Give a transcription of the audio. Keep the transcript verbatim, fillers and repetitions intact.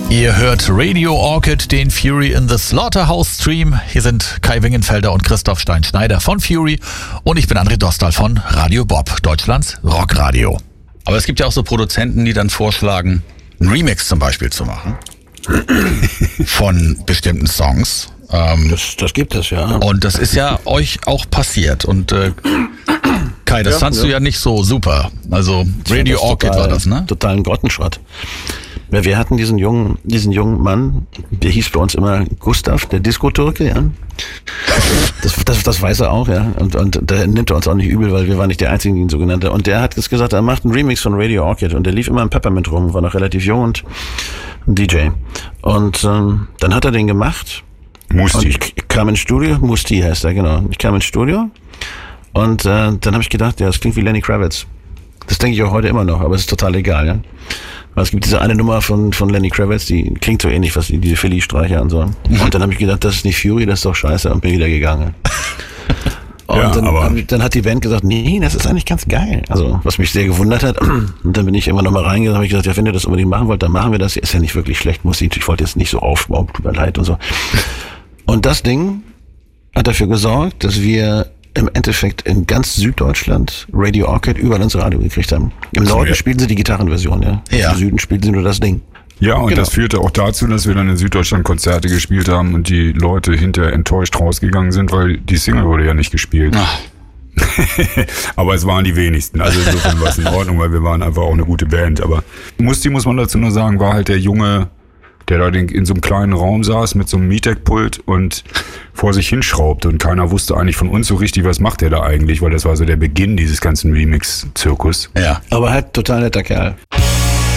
Ihr hört Radio Orchid, den Fury in the Slaughterhouse Stream. Hier sind Kai Wingenfelder und Christoph Stein-Schneider von Fury und ich bin André Dostal von Radio Bob, Deutschlands Rockradio. Aber es gibt ja auch so Produzenten, die dann vorschlagen, einen Remix zum Beispiel zu machen von bestimmten Songs. Ähm, das, das gibt es, ja. Und das ist ja euch auch passiert. Und äh, Kai, das ja, fandst ja. du ja nicht so super. Also Radio Orchid total, war das, ne? Totalen Grottenschrott. Ja, wir hatten diesen jungen, diesen jungen Mann, der hieß bei uns immer Gustav, der Disco-Türke, ja. Das, das, das weiß er auch, ja. Und, und der nimmt er uns auch nicht übel, weil wir waren nicht der Einzigen, die ihn so genannt haben. Und der hat jetzt gesagt, er macht einen Remix von Radio Orchid und der lief immer im Peppermint rum, war noch relativ jung und ein D J. Und ähm, dann hat er den gemacht. Musti. Und ich kam ins Studio, Musti heißt er, genau. Ich kam ins Studio und äh, dann habe ich gedacht, ja, das klingt wie Lenny Kravitz. Das denke ich auch heute immer noch, aber es ist total egal, ja. Weil es gibt diese eine Nummer von von Lenny Kravitz, die klingt so ähnlich, was die, diese Philly-Streicher und so. Und dann habe ich gedacht, das ist nicht Fury, das ist doch scheiße und bin wieder gegangen. Und ja, dann, aber dann hat die Band gesagt, nee, das ist eigentlich ganz geil. Also, was mich sehr gewundert hat. Und dann bin ich immer noch mal reingegangen und habe gesagt, ja, wenn ihr das unbedingt machen wollt, dann machen wir das. Ist ja nicht wirklich schlecht Musik. Ich wollte jetzt nicht so aufbauen, tut mir leid und so. Und das Ding hat dafür gesorgt, dass wir im Endeffekt in ganz Süddeutschland Radio Orchid überall ins Radio gekriegt haben. Im Norden ja. spielten sie die Gitarrenversion, ja. ja. Im Süden spielten sie nur das Ding. Ja, und genau. das führte auch dazu, dass wir dann in Süddeutschland Konzerte gespielt haben und die Leute hinterher enttäuscht rausgegangen sind, weil die Single wurde ja nicht gespielt. Ach. Aber es waren die wenigsten. Also insofern war es in Ordnung, weil wir waren einfach auch eine gute Band. Aber Musti, muss man dazu nur sagen, war halt der Junge, der da in so einem kleinen Raum saß mit so einem Mietec-Pult und vor sich hinschraubte und keiner wusste eigentlich von uns so richtig, was macht der da eigentlich, weil das war so der Beginn dieses ganzen Remix-Zirkus. Ja. Aber halt total netter Kerl.